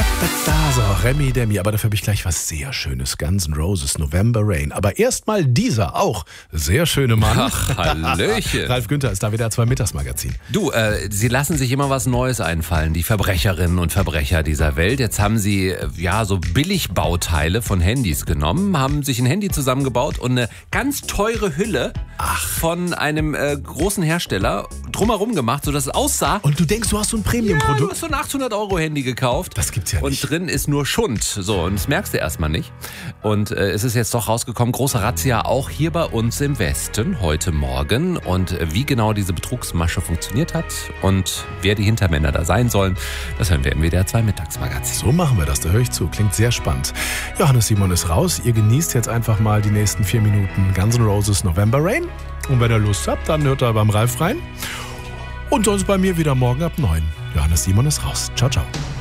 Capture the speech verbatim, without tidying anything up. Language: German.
da, so, Remi Demi, aber dafür habe ich gleich was sehr Schönes. Guns N' Roses, November Rain. Aber erstmal dieser auch sehr schöne Mann. Ach, Hallöchen. Ralf Günther ist da wieder zwei Mittagsmagazin. Du, äh, sie lassen sich immer was Neues einfallen, die Verbrecherinnen und Verbrecher dieser Welt. Jetzt haben sie, äh, ja, so Billigbauteile von Handys genommen, haben sich ein Handy zusammengebaut und eine ganz teure Hülle Ach. von einem äh, großen Hersteller drumherum gemacht, sodass es aussah. Und du denkst, du hast so ein Premium-Produkt? Ja, du hast so ein achthundert Euro Handy gekauft. Das gibt's ja nicht. Und drin ist nur Schund. So, und das merkst du erstmal nicht. Und äh, es ist jetzt doch rausgekommen, große Razzia auch hier bei uns im Westen heute Morgen. Und äh, wie genau diese Betrugsmasche funktioniert hat und wer die Hintermänner da sein sollen, das hören wir im W D R zwei Mittagsmagazin. So machen wir das, da höre ich zu. Klingt sehr spannend. Johannes Simon ist raus. Ihr genießt jetzt einfach mal die nächsten vier Minuten Guns N' Roses November Rain. Und wenn ihr Lust habt, dann hört ihr beim Ralf rein. Und sonst bei mir wieder morgen ab neun. Johannes Simon ist raus. Ciao, ciao.